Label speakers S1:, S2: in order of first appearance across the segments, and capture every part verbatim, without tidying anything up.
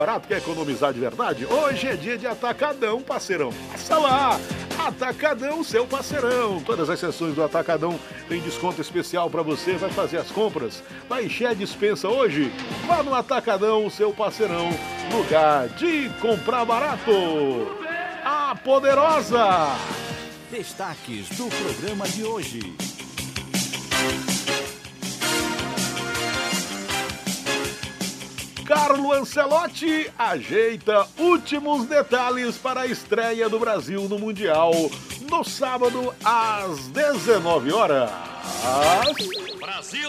S1: Barato, quer economizar de verdade? Hoje é dia de Atacadão, parceirão. Passa lá! Atacadão, seu parceirão. Todas as sessões do Atacadão tem desconto especial para você. Vai fazer as compras? Vai encher a dispensa hoje? Vá no Atacadão, seu parceirão. Lugar de comprar barato. A Poderosa.
S2: Destaques do programa de hoje.
S1: Carlo Ancelotti ajeita últimos detalhes para a estreia do Brasil no Mundial no sábado às dezenove horas.
S2: Brasil!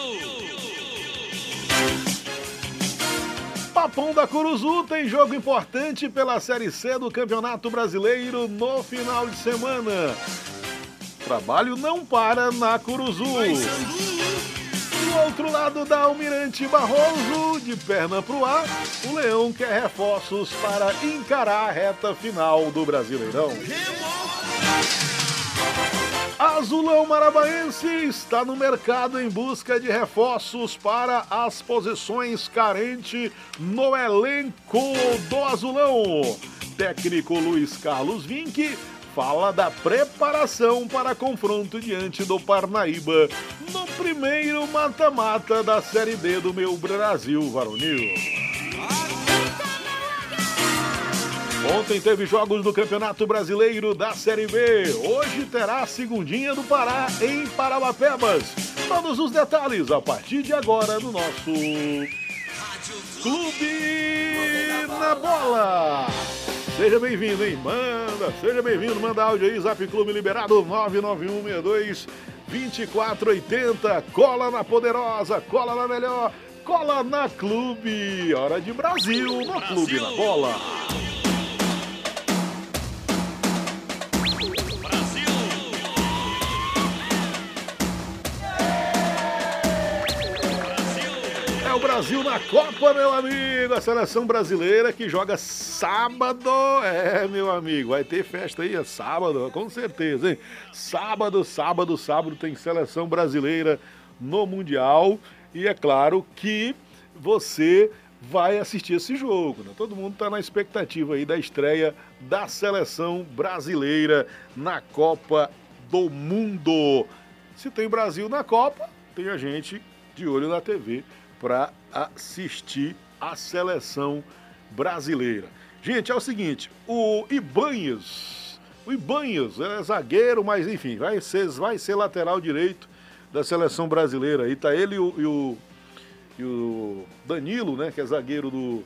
S1: Papão da Curuzu tem jogo importante pela Série C do Campeonato Brasileiro no final de semana. O trabalho não para na Curuzu. Do outro lado da Almirante Barroso, de perna pro ar, o Leão quer reforços para encarar a reta final do Brasileirão. Azulão Marabaense está no mercado em busca de reforços para as posições carentes no elenco do Azulão. Técnico Luiz Carlos Vinck fala da preparação para confronto diante do Parnaíba no primeiro mata-mata da Série D do meu Brasil varonil. Ontem teve jogos do Campeonato Brasileiro da Série B. Hoje terá a segundinha do Pará em Parauapebas. Todos os detalhes a partir de agora no nosso Clube na Bola. Seja bem-vindo, hein? Manda, seja bem-vindo, manda áudio aí, Zap Clube liberado nove nove um seis dois dois quatro oito zero. Cola na Poderosa, cola na Melhor, cola na Clube. Hora de Brasil no Clube na Bola. É o Brasil na Copa, meu amigo. A seleção brasileira que joga sábado. É, meu amigo, vai ter festa aí, é sábado, com certeza, hein? Sábado, sábado, sábado tem seleção brasileira no Mundial. E é claro que você vai assistir esse jogo, né? Todo mundo está na expectativa aí da estreia da seleção brasileira na Copa do Mundo. Se tem Brasil na Copa, tem a gente de olho na T V para assistir a seleção brasileira. Gente, é o seguinte, o Ibanez, o Ibanez é zagueiro, mas enfim, vai ser, vai ser lateral direito da seleção brasileira. Aí tá ele e o, e o, e o Danilo, né, que é zagueiro do,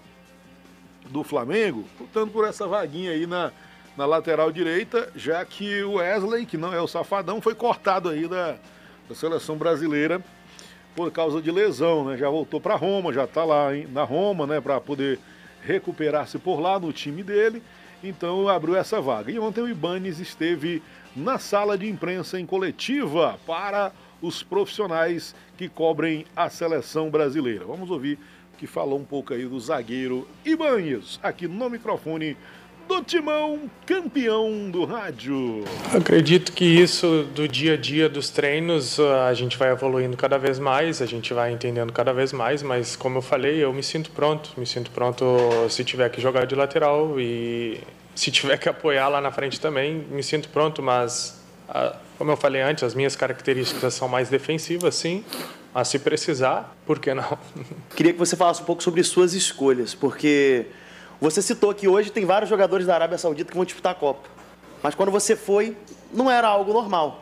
S1: do Flamengo, lutando por essa vaguinha aí na, na lateral direita, já que o Wesley, que não é o safadão, foi cortado aí da, da seleção brasileira por causa de lesão, né? Já voltou para Roma, já está lá hein, na Roma, né, para poder recuperar-se por lá no time dele. Então abriu essa vaga. E ontem o Ibanez esteve na sala de imprensa em coletiva para os profissionais que cobrem a seleção brasileira. Vamos ouvir o que falou um pouco aí do zagueiro Ibanez, aqui no microfone do Timão, campeão do rádio.
S3: Acredito que isso do dia a dia dos treinos a gente vai evoluindo cada vez mais, a gente vai entendendo cada vez mais, mas como eu falei, eu me sinto pronto, me sinto pronto se tiver que jogar de lateral e se tiver que apoiar lá na frente também, me sinto pronto, mas como eu falei antes, as minhas características são mais defensivas, sim, mas se precisar, por que não?
S4: Queria que você falasse um pouco sobre suas escolhas, porque você citou que hoje tem vários jogadores da Arábia Saudita que vão disputar a Copa. Mas quando você foi, não era algo normal.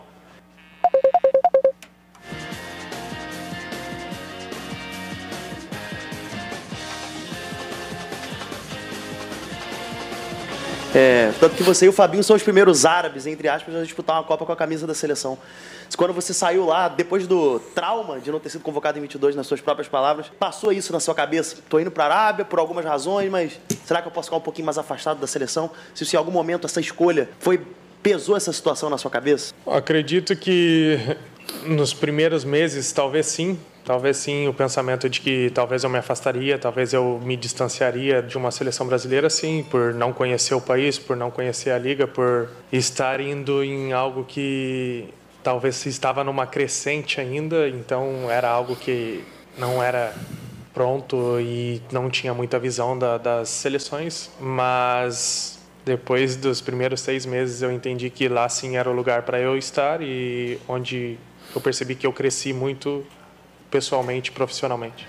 S4: É, tanto que você e o Fabinho são os primeiros árabes, entre aspas, a disputar uma Copa com a camisa da seleção. Quando você saiu lá, depois do trauma de não ter sido convocado em vinte e dois, nas suas próprias palavras, passou isso na sua cabeça? Tô indo para a Arábia por algumas razões, mas será que eu posso ficar um pouquinho mais afastado da seleção? Se, se em algum momento essa escolha foi, pesou essa situação na sua cabeça?
S3: Acredito que nos primeiros meses, talvez sim. Talvez sim, o pensamento de que talvez eu me afastaria, talvez eu me distanciaria de uma seleção brasileira, sim, por não conhecer o país, por não conhecer a liga, por estar indo em algo que talvez estava numa crescente ainda, então era algo que não era pronto e não tinha muita visão da, das seleções, mas depois dos primeiros seis meses eu entendi que lá sim era o lugar para eu estar e onde eu percebi que eu cresci muito pessoalmente e profissionalmente.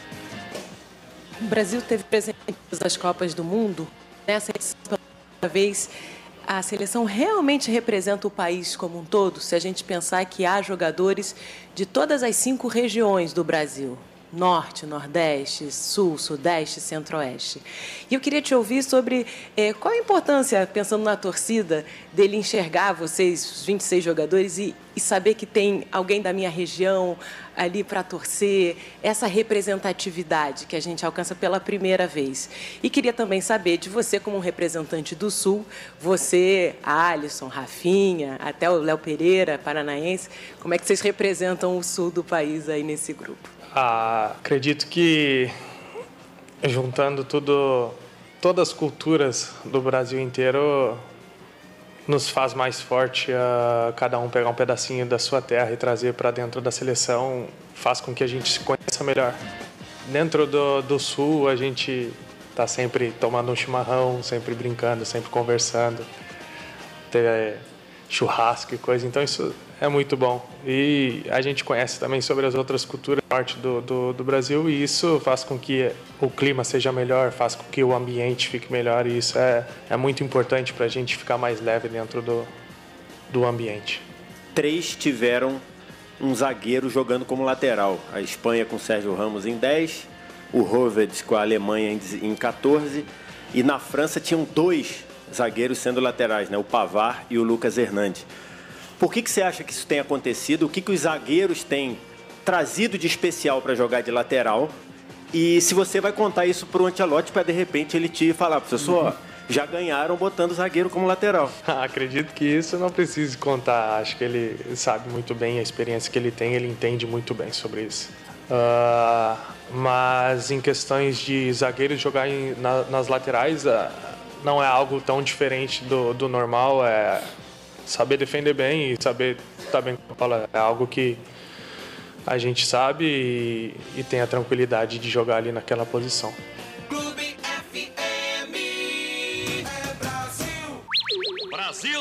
S5: O Brasil teve presente das Copas do Mundo. Nessa vez, a seleção realmente representa o país como um todo, se a gente pensar que há jogadores de todas as cinco regiões do Brasil. Norte, Nordeste, Sul, Sudeste, Centro-Oeste. E eu queria te ouvir sobre eh, qual a importância, pensando na torcida, dele enxergar vocês, os vinte e seis jogadores, e, e saber que tem alguém da minha região ali para torcer, essa representatividade que a gente alcança pela primeira vez. E queria também saber de você, como um representante do Sul, você, Alisson, Rafinha, até o Léo Pereira, paranaense, como é que vocês representam o Sul do país aí nesse grupo?
S3: Ah, acredito que juntando tudo, todas as culturas do Brasil inteiro nos faz mais forte a cada um pegar um pedacinho da sua terra e trazer para dentro da seleção, faz com que a gente se conheça melhor. Dentro do, do Sul a gente está sempre tomando um chimarrão, sempre brincando, sempre conversando, ter churrasco e coisa, então isso é muito bom. E a gente conhece também sobre as outras culturas do norte do, do, do Brasil e isso faz com que o clima seja melhor, faz com que o ambiente fique melhor e isso é, é muito importante para a gente ficar mais leve dentro do, do ambiente.
S6: Três tiveram um zagueiro jogando como lateral. A Espanha com Sérgio Ramos em dez, o Roverts com a Alemanha em, em quatorze e na França tinham dois zagueiros sendo laterais, né? O Pavard e o Lucas Hernandes. Por que, que você acha que isso tem acontecido? O que, que os zagueiros têm trazido de especial para jogar de lateral? E se você vai contar isso para o Ancelotti para de repente ele te falar, professor, já ganharam botando o zagueiro como lateral.
S3: Acredito que isso não precise contar. Acho que ele sabe muito bem a experiência que ele tem, ele entende muito bem sobre isso. Uh, mas em questões de zagueiros jogar em, na, nas laterais, uh, não é algo tão diferente do, do normal. É saber defender bem e saber estar bem com a bola. É algo que a gente sabe e, e tem a tranquilidade de jogar ali naquela posição.
S2: Clube F M é Brasil. Brasil.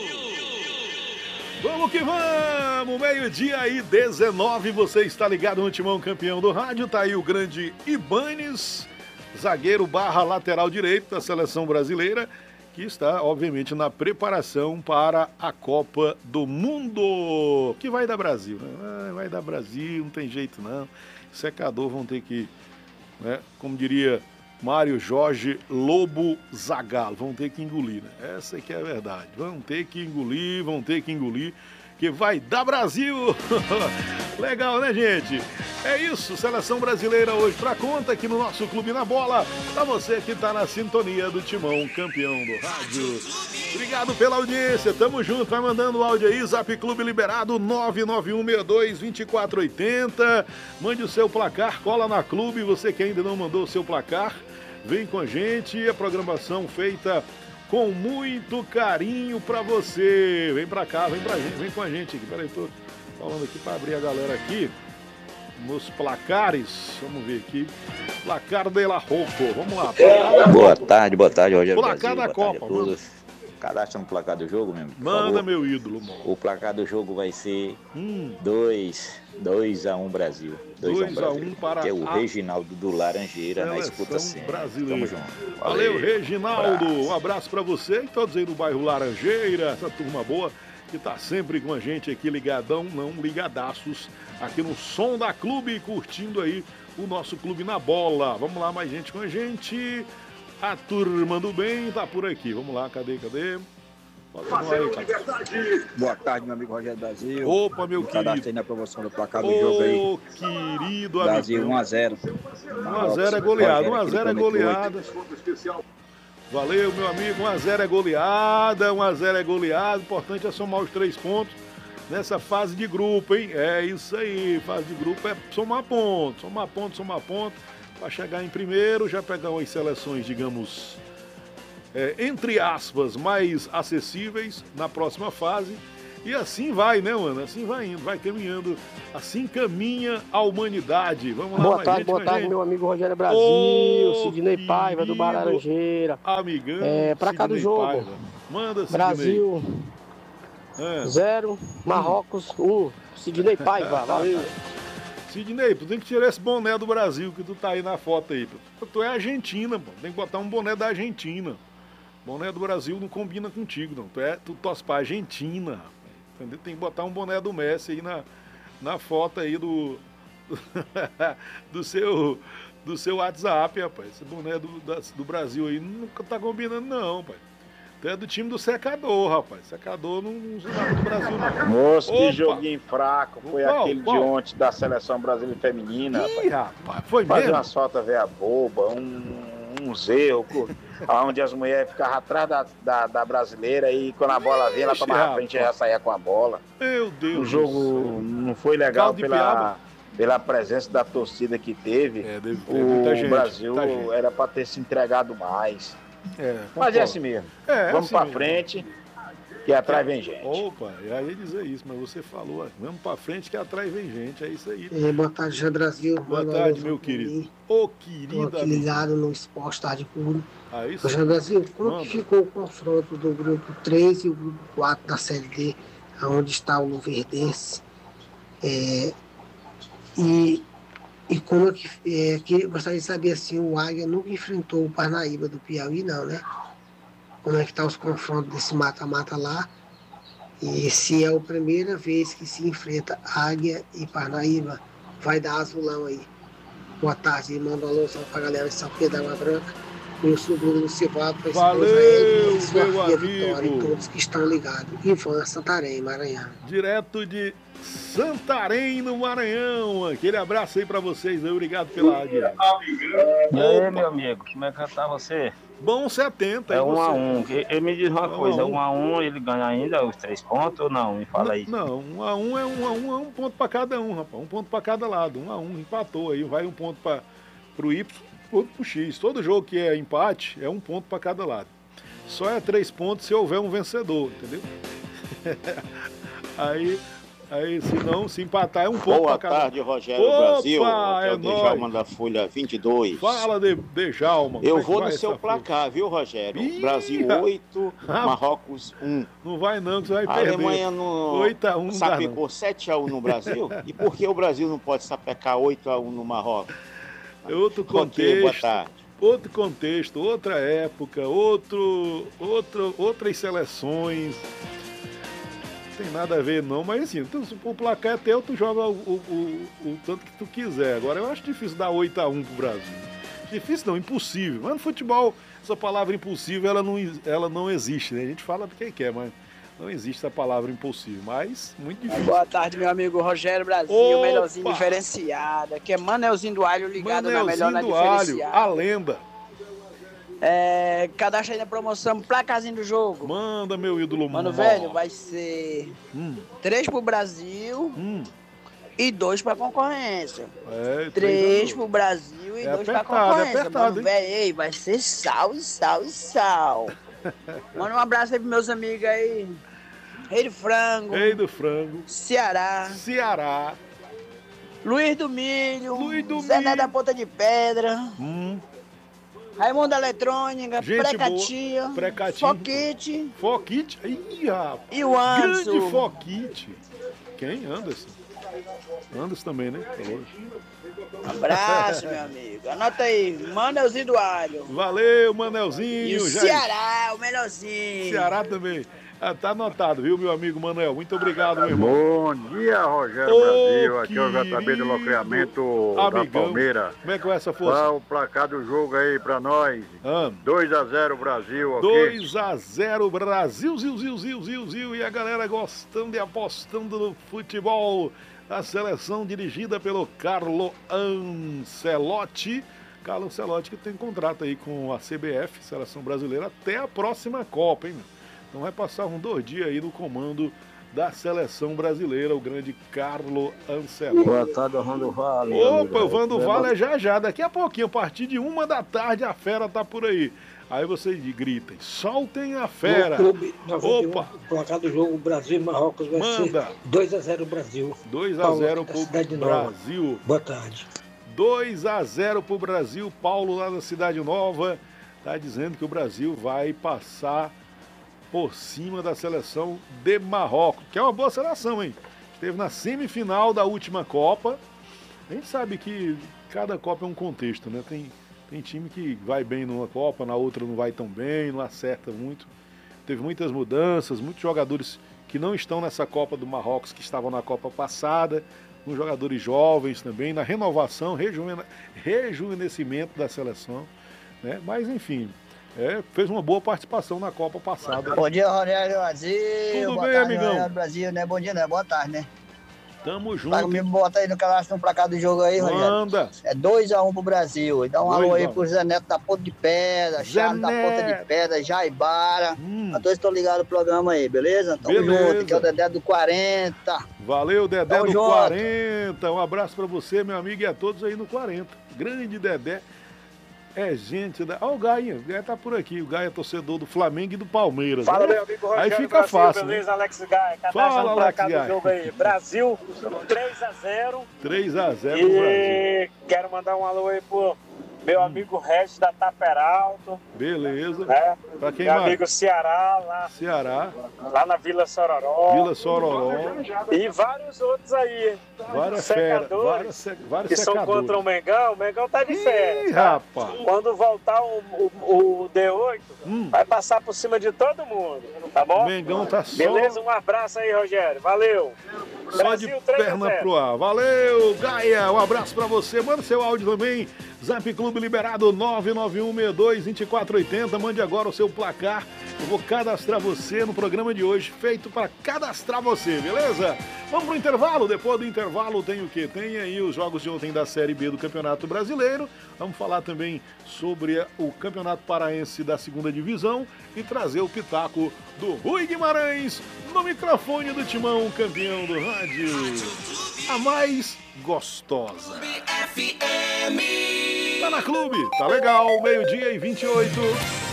S1: Vamos que vamos! Meio-dia e dezenove, você está ligado no Timão Campeão do Rádio. Tá aí o grande Ibanes, zagueiro barra lateral direito da seleção brasileira, que está, obviamente, na preparação para a Copa do Mundo, que vai dar Brasil, né? Vai dar Brasil, não tem jeito não. Secador vão ter que, né, como diria Mário Jorge Lobo Zagallo, vão ter que engolir, né? Essa que é a verdade. Vão ter que engolir, vão ter que engolir, que vai dar Brasil! Legal, né, gente? É isso, seleção brasileira hoje pra conta aqui no nosso Clube na Bola. Pra você que tá na sintonia do Timão, campeão do rádio. Obrigado pela audiência, tamo junto. Vai mandando o áudio aí, Zap Clube liberado nove nove um seis dois dois quatro oito zero. Mande o seu placar, cola na Clube. Você que ainda não mandou o seu placar, vem com a gente. A programação feita com muito carinho pra você. Vem pra cá, vem pra gente, vem com a gente aqui. Peraí, tô falando aqui pra abrir a galera aqui. Nos placares, vamos ver aqui. Placar de la Rocco, vamos lá.
S7: Da... Boa tarde, boa tarde, Rogério.
S1: Placar
S7: Brasil,
S1: da Copa, mano.
S7: Cadastra no placar do jogo mesmo.
S1: Manda, meu ídolo, mano.
S7: O placar do jogo vai ser dois a um Brasil.
S1: dois a um para
S7: que é o Reginaldo do Laranjeira na escuta sempre.
S1: Brasileira.
S7: Tamo junto.
S1: Valeu, Valeu Reginaldo.
S7: Abraço.
S1: Um abraço pra você e todos aí do bairro Laranjeira, essa turma boa que tá sempre com a gente aqui ligadão, não ligadaços, aqui no Som da Clube, curtindo aí o nosso Clube na Bola. Vamos lá, mais gente com a gente. A turma do bem tá por aqui. Vamos lá, cadê, cadê? Vamos aí,
S8: boa tarde, meu amigo Rogério Brasil.
S1: Opa, meu querido.
S8: Cadastrei na promoção do placar do Ô, jogo aí.
S1: Ô, querido amigo.
S8: Brasil um a zero.
S1: um a zero é goleada, um a zero é goleada. Valeu, meu amigo, um a zero é goleada, um a zero é goleada. O importante é somar os três pontos nessa fase de grupo, hein? É isso aí, fase de grupo é somar ponto, somar ponto, somar ponto, para chegar em primeiro, já pegar umas seleções, digamos, é, entre aspas, mais acessíveis na próxima fase E assim vai, né, mano? Assim vai indo, vai caminhando. Assim caminha a humanidade. Vamos lá,
S9: Boa
S1: mais
S9: tarde,
S1: gente,
S9: boa
S1: mais
S9: tarde,
S1: gente.
S9: meu amigo Rogério Brasil,
S1: Ô,
S9: Sidney Paiva do Bar
S1: querido
S9: Laranjeira.
S1: Amigão,
S9: É, pra cá do
S1: Sidney
S9: jogo.
S1: Paiva. Manda, Sidney.
S9: Brasil
S1: É.
S9: zero, Marrocos um. Sidney Paiva, valeu.
S1: Sidney, tu tem que tirar esse boné do Brasil que tu tá aí na foto aí. Pô. Tu é Argentina, pô. Tem que botar um boné da Argentina. Boné do Brasil não combina contigo, não. Tu, é, tu torce pra Argentina, rapaz. Entendeu? Tem que botar um boné do Messi aí na, na foto aí do, do, seu, do seu WhatsApp, rapaz. Esse boné do, da, do Brasil aí nunca tá combinando, não, pai. Tu é do time do secador, rapaz. Secador não usa nada do Brasil, não.
S10: Moço, que
S1: Opa!
S10: joguinho fraco. Foi
S1: Qual?
S10: aquele
S1: Qual?
S10: de ontem da seleção brasileira feminina.
S1: Ih, rapaz, foi
S10: Fazer
S1: mesmo?
S10: umas faltas velha boba, um, uns erros, onde as mulheres ficavam atrás da, da, da brasileira e quando a bola vinha, ela
S1: Ixi,
S10: tomava a frente e já
S1: rapaz.
S10: saía com a bola.
S1: Meu Deus
S10: O
S1: do
S10: jogo
S1: céu.
S10: não foi legal
S1: Caldo de
S10: pela,
S1: piaba.
S10: pela presença da torcida que teve.
S1: É, deve ter
S10: o
S1: muita gente,
S10: Brasil
S1: muita gente.
S10: era para ter se entregado mais.
S1: É,
S10: Mas
S1: concordo.
S10: é assim mesmo.
S1: É,
S10: Vamos
S1: assim
S10: pra
S1: mesmo.
S10: frente, que atrás vem gente.
S1: Opa, eu ia dizer isso, mas você falou, ó, vamos pra frente que atrás vem gente, é isso aí.
S11: É, boa tarde, Jean Brasil.
S1: Boa
S11: Mano,
S1: tarde,
S11: eu
S1: meu
S11: sou
S1: querido.
S11: Toninho.
S1: Ô,
S11: Tô
S1: querido
S11: aqui
S1: amigo.
S11: ligado no Esporte Tarde Puro.
S1: Aí
S11: Ô, Jean Brasil, como
S1: Manda.
S11: que ficou o confronto do grupo três e o grupo quatro da Série D, onde está o Luverdense? É, e, e como é que, é, que. Gostaria de saber assim, o Águia nunca enfrentou o Parnaíba do Piauí, não, né? Como é que tá os confrontos desse mata-mata lá? E se é a primeira vez que se enfrenta Águia e Parnaíba, vai dar azulão aí. Boa tarde, manda um alô pra galera de São Pedro da Água Branca. Meu sobrinho Lucivaldo, pra
S1: Valeu,
S11: esposa Ed,
S1: meu
S11: Sofia Vitória
S1: amigo.
S11: e todos que estão ligados. Ivan, Santarém, Maranhão.
S1: Direto de Santarém, no Maranhão. Aquele abraço aí pra vocês, aí, obrigado pela águia.
S12: E aí, meu amigo, como é que tá você?
S1: Bom setenta,
S12: É
S1: e
S12: um
S1: você?
S12: a um. Ele me diz uma
S1: Um a
S12: coisa,
S1: um.
S12: um a um ele ganha ainda os três pontos ou não? Me fala aí.
S1: Não, um a um é um a um, é um ponto pra cada um, rapaz. Um ponto pra cada lado. Um a um, empatou aí. Vai um ponto para pro Y, outro pro X. Todo jogo que é empate é um ponto pra cada lado. Só é três pontos se houver um vencedor, entendeu? aí, aí, se não, se empatar é um ponto
S13: Boa
S1: pra cada
S13: tarde, Rogério
S1: Opa,
S13: Brasil. Aqui é
S1: é
S13: o Djalma
S1: nóis.
S13: da Folha vinte e dois.
S1: Fala, de, Dejalma.
S13: Eu
S1: como é que
S13: vou
S1: vai
S13: no seu
S1: essa
S13: placar, viu, Rogério?
S1: Ih,
S13: Brasil
S1: rapaz.
S13: oito, Marrocos um.
S1: Não vai não, que você vai
S13: A
S1: perder.
S13: Alemanha no...
S1: oito a um não dá, não.
S13: sapecou sete a um no Brasil. E por que o Brasil não pode sapecar oito a um no Marrocos?
S1: É outro
S13: Ok, boa
S1: contexto,
S13: tarde.
S1: outro contexto, outra época, outro, outro, outras seleções. Não tem nada a ver não, mas assim, então, se o placar é teu, tu joga o, o, o, o tanto que tu quiser. Agora eu acho difícil dar oito a um pro Brasil. Difícil não, impossível. Mas no futebol, essa palavra impossível, ela não, ela não existe, né? A gente fala de quem quer, mas não existe essa palavra impossível. Mas muito difícil.
S14: Boa tarde, meu amigo Rogério Brasil,
S1: Opa!
S14: melhorzinho diferenciado. Aqui é Manelzinho do Alho ligado na melhor na
S1: Manelzinho do Alho,
S14: diferenciada.
S1: a lenda.
S14: É, cadastro aí na promoção, placazinho do jogo.
S1: Manda, meu ídolo.
S14: Mano,
S1: mó.
S14: velho, vai ser
S1: Hum,
S14: três pro Brasil
S1: hum.
S14: e dois pra concorrência.
S1: É,
S14: Três
S1: a
S14: pro Brasil e
S1: É
S14: dois pra
S1: apertado, é
S14: concorrência.
S1: apertado,
S14: Mano,
S1: hein?
S14: velho, ei, vai ser sal e sal e sal. Manda um abraço aí pros meus amigos aí. Rei do Frango,
S1: Rei do Frango,
S14: Ceará,
S1: Ceará,
S14: Luiz do Milho,
S1: Luiz do
S14: Zé
S1: Milho.
S14: Neto da Ponta de Pedra,
S1: hum,
S14: Raimundo da Eletrônica,
S1: Gente
S14: Precatia,
S1: boa, Precatinho.
S14: Foquite
S1: Foquite. Ih, rapaz.
S14: e o Anderson.
S1: Grande Foquite. Quem? Anderson. Anderson também, né? Falou.
S14: Abraço, meu amigo. Anota aí, Manelzinho do Alho.
S1: Valeu, Manelzinho.
S14: E o
S1: já-
S14: Ceará, o melhorzinho.
S1: Ceará também. Ah, tá anotado, viu, meu amigo Manel? Muito obrigado, meu irmão.
S15: Bom dia, Rogério
S1: Ô,
S15: Brasil. Aqui é o J B do
S1: querido
S15: Locriamento da
S1: amigão.
S15: Palmeira.
S1: Como é que vai essa força?
S15: Qual o placar do jogo aí pra nós?
S1: Ah,
S15: dois a zero Brasil aqui.
S1: dois a zero Brasil, ziu, ziu, ziu, ziu, ziu. E a galera gostando e apostando no futebol. A seleção dirigida pelo Carlo Ancelotti. Carlo Ancelotti que tem contrato aí com a C B F, Seleção Brasileira, até a próxima Copa, hein, meu? Então vai passar um dois dias aí no comando da seleção brasileira, o grande Carlo Ancelotti.
S8: Boa tarde, Orlando Vale.
S1: Opa, o Vando Vale é já já, daqui a pouquinho, a partir de uma da tarde, a fera tá por aí. Aí vocês gritem, soltem a fera.
S16: Clube,
S1: Opa!
S16: O placar do jogo Brasil e Marrocos vai
S1: Manda.
S16: ser dois a zero Brasil.
S1: dois a zero pro
S16: Cidade Nova.
S1: Brasil.
S16: Boa tarde.
S1: dois a zero pro Brasil. Paulo lá na Cidade Nova tá dizendo que o Brasil vai passar por cima da seleção de Marrocos, que é uma boa seleção, hein? Esteve na semifinal da última Copa. A gente sabe que cada Copa é um contexto, né? Tem, tem time que vai bem numa Copa, na outra não vai tão bem, não acerta muito. Teve muitas mudanças, muitos jogadores que não estão nessa Copa do Marrocos, que estavam na Copa passada, com jogadores jovens também, na renovação, rejuven... rejuvenescimento da seleção, né? Mas enfim, é, fez uma boa participação na Copa passada.
S17: Bom dia, Rogério Brasil.
S1: Tudo
S17: boa
S1: bem,
S17: tarde,
S1: amigão?
S17: Rogério Brasil, né? Bom dia, né? Boa tarde, né?
S1: Tamo junto.
S17: Vai comigo, bota aí no cadastro no placar do jogo aí, Rogério.
S1: Manda.
S17: É dois a um pro Brasil. E dá um
S1: Dois
S17: alô aí
S1: a um.
S17: pro Zé Neto da Ponta de Pedra, Charles da Ponta de Pedra, Jaibara.
S1: Hum.
S17: A todos estão ligados no programa aí, beleza? Tamo
S1: Beleza.
S17: junto, que é o Dedé do quarenta.
S1: Valeu, Dedé
S17: Tamo
S1: do
S17: junto.
S1: quarenta. Um abraço pra você, meu amigo, e a todos aí no quarenta. Grande Dedé. É gente da... Ó, o Gaia. O Gaia tá por aqui. O Gaia é torcedor do Flamengo e do Palmeiras.
S18: Fala,
S1: né?
S18: meu amigo Rogério
S1: Aí fica
S18: Brasil,
S1: fácil,
S18: beleza,
S1: né?
S18: Alex Gaia. Cadastra
S1: Fala,
S18: no
S1: Alex
S18: placar do
S1: Gaia.
S18: jogo aí. Brasil, três a zero.
S1: três a zero pro Brasil.
S18: E quero mandar um alô aí pro meu amigo Regis da Taperalto.
S1: Beleza.
S18: Né?
S1: Pra quem
S18: meu
S1: mais?
S18: amigo Ceará, lá,
S1: Ceará.
S18: lá na Vila Sororó.
S1: Vila Sororó.
S18: E vários outros aí.
S1: Várias feras.
S18: Secadores,
S1: Várias, se... vários
S18: que são
S1: secadores.
S18: contra o Mengão. O Mengão tá de férias.
S1: Ih,
S18: tá?
S1: rapaz.
S18: Quando voltar o, o, o D oito,
S1: Hum.
S18: vai passar por cima de todo mundo. Tá bom?
S1: Mengão tá só...
S18: Beleza? Um abraço aí, Rogério. Valeu.
S1: Só
S18: Brasil,
S1: de
S18: três a
S1: perna
S18: zero.
S1: pro ar. Valeu, Gaia. Um abraço pra você. Manda seu áudio também. Zap Clube liberado nove nove um seis dois dois quatro oito zero. Mande agora o seu placar. Eu vou cadastrar você no programa de hoje, feito para cadastrar você, beleza? Vamos pro intervalo. Depois do intervalo tem o quê? Tem aí os jogos de ontem da Série B do Campeonato Brasileiro. Vamos falar também sobre o Campeonato Paraense da Segunda Divisão e trazer o pitaco do Rui Guimarães no microfone do Timão, campeão do rádio. A mais gostosa. Tá na Clube, tá legal, meio-dia e vinte e oito.